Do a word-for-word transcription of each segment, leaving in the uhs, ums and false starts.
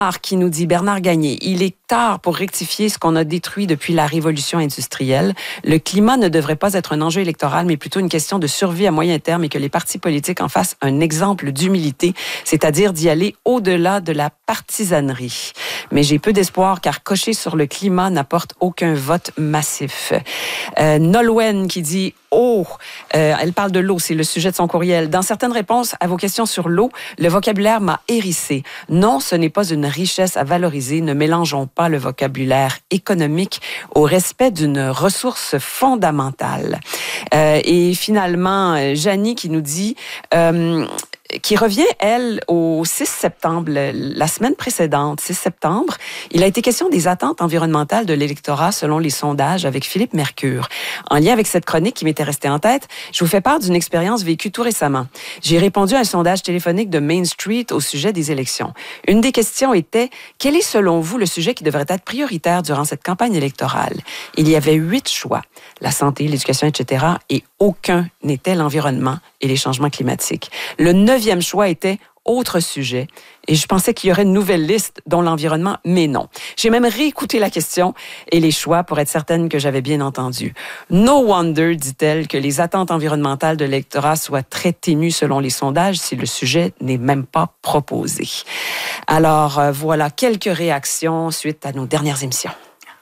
Qui nous dit Bernard Gagné, il est tard pour rectifier ce qu'on a détruit depuis la révolution industrielle. Le climat ne devrait pas être un enjeu électoral, mais plutôt une question de survie à moyen terme et que les partis politiques en fassent un exemple d'humilité, c'est-à-dire d'y aller au-delà de la partisanerie. Mais j'ai peu d'espoir car cocher sur le climat n'apporte aucun vote massif. Euh, Nolwenn qui dit Oh, euh, elle parle de l'eau, c'est le sujet de son courriel. Dans certaines réponses à vos questions sur l'eau, le vocabulaire m'a hérissé. Non, ce n'est pas une richesse à valoriser. Ne mélangeons pas le vocabulaire économique au respect d'une ressource fondamentale. Euh, et finalement, Janie qui nous dit... Euh, qui revient, elle, au six septembre, la semaine précédente, six septembre. Il a été question des attentes environnementales de l'électorat selon les sondages avec Philippe Mercure. En lien avec cette chronique qui m'était restée en tête, je vous fais part d'une expérience vécue tout récemment. J'ai répondu à un sondage téléphonique de Main Street au sujet des élections. Une des questions était, quel est selon vous le sujet qui devrait être prioritaire durant cette campagne électorale? Il y avait huit choix, la santé, l'éducation, et cetera, et aucun n'était l'environnement et les changements climatiques. Le neuvième choix était autre sujet. Et je pensais qu'il y aurait une nouvelle liste, dont l'environnement, mais non. J'ai même réécouté la question et les choix pour être certaine que j'avais bien entendu. No wonder, dit-elle, que les attentes environnementales de l'électorat soient très ténues selon les sondages si le sujet n'est même pas proposé. Alors, euh, voilà quelques réactions suite à nos dernières émissions.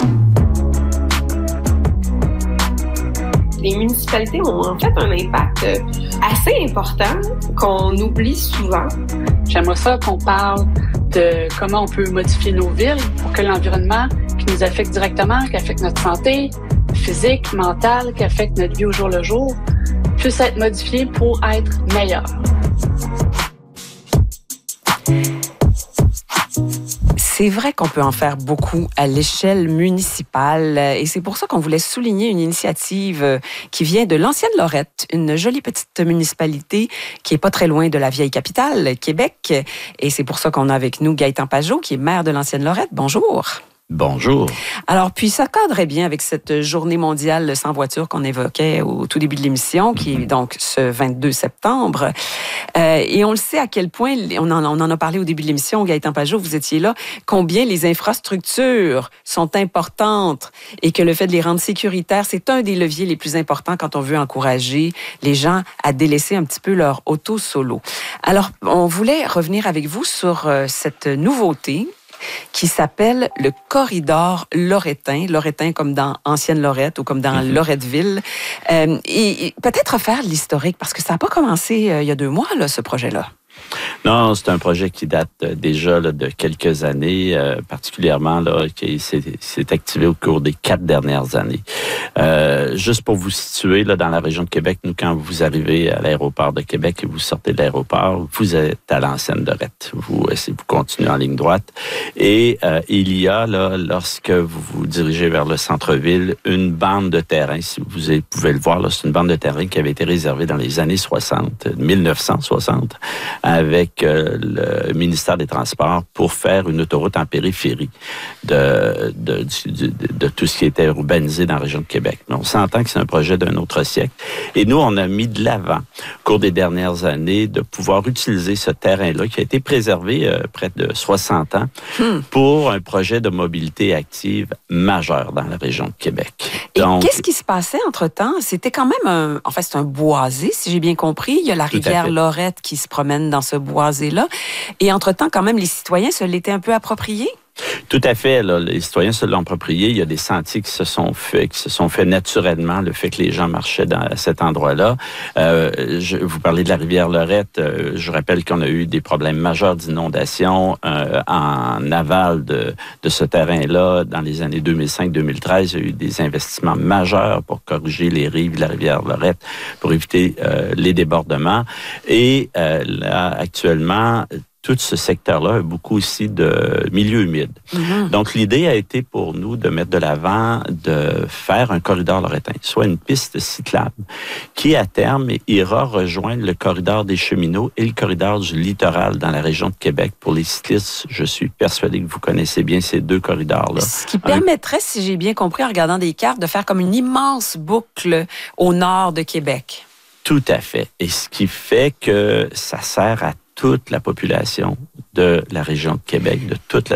Les municipalités ont en fait un impact assez important qu'on oublie souvent. J'aimerais ça qu'on parle de comment on peut modifier nos villes pour que l'environnement qui nous affecte directement, qui affecte notre santé physique, mentale, qui affecte notre vie au jour le jour, puisse être modifié pour être meilleur. C'est vrai qu'on peut en faire beaucoup à l'échelle municipale et c'est pour ça qu'on voulait souligner une initiative qui vient de l'ancienne Lorette, une jolie petite municipalité qui est pas très loin de la vieille capitale, Québec. Et c'est pour ça qu'on a avec nous Gaëtan Pajot, qui est maire de l'ancienne Lorette. Bonjour. Bonjour. Alors, puis ça cadrait bien avec cette journée mondiale sans voiture qu'on évoquait au tout début de l'émission, qui est donc ce vingt-deux septembre. Euh, et on le sait à quel point, on en, on en a parlé au début de l'émission, Gaëtan Pajot, vous étiez là, combien les infrastructures sont importantes et que le fait de les rendre sécuritaires, c'est un des leviers les plus importants quand on veut encourager les gens à délaisser un petit peu leur auto solo. Alors, on voulait revenir avec vous sur euh, cette nouveauté qui s'appelle le corridor loretain, loretain comme dans Ancienne Lorette ou comme dans mm-hmm. Loretteville. Euh, et, et peut-être refaire l'historique, parce que ça n'a pas commencé euh, il y a deux mois, là, ce projet-là. Non, c'est un projet qui date déjà là, de quelques années, euh, particulièrement là, qui s'est, s'est activé au cours des quatre dernières années. Euh, juste pour vous situer, là, dans la région de Québec, nous, quand vous arrivez à l'aéroport de Québec et vous sortez de l'aéroport, vous êtes à l'ancienne Lorette. Vous, vous continuez en ligne droite. Et euh, il y a, là, lorsque vous vous dirigez vers le centre-ville, une bande de terrain. Si vous pouvez le voir, là, c'est une bande de terrain qui avait été réservée dans les années soixante, mille neuf cent soixante, avec euh, le ministère des Transports pour faire une autoroute en périphérie de, de, de, de, de tout ce qui était urbanisé dans la région de Québec. Mais on s'entend que c'est un projet d'un autre siècle. Et nous, on a mis de l'avant, au cours des dernières années, de pouvoir utiliser ce terrain-là qui a été préservé euh, près de soixante ans hmm. pour un projet de mobilité active majeur dans la région de Québec. Et Donc, qu'est-ce qui se passait entre-temps? C'était quand même un... En fait, c'est un boisé, si j'ai bien compris. Il y a la rivière Lorette qui se promène dans ce boisé-là. Et entre-temps, quand même, les citoyens se l'étaient un peu appropriés? Tout à fait. Là, les citoyens se l'ont approprié. Il y a des sentiers qui se sont faits, qui se sont faits naturellement, le fait que les gens marchaient dans cet endroit-là. Euh, je, vous parlez de la rivière Lorette. Euh, je rappelle qu'on a eu des problèmes majeurs d'inondation euh, en aval de, de ce terrain-là dans les années deux mille cinq deux mille treize. Il y a eu des investissements majeurs pour corriger les rives de la rivière Lorette, pour éviter euh, les débordements. Et euh, là, actuellement, tout ce secteur-là a beaucoup aussi de milieux humides. Mm-hmm. Donc, l'idée a été pour nous de mettre de l'avant, de faire un corridor loretain, soit une piste cyclable, qui à terme ira rejoindre le corridor des cheminots et le corridor du littoral dans la région de Québec. Pour les cyclistes, je suis persuadé que vous connaissez bien ces deux corridors-là. Ce qui permettrait, si j'ai bien compris en regardant des cartes, de faire comme une immense boucle au nord de Québec. Tout à fait. Et ce qui fait que ça sert à toute la population de la région de Québec, de toute la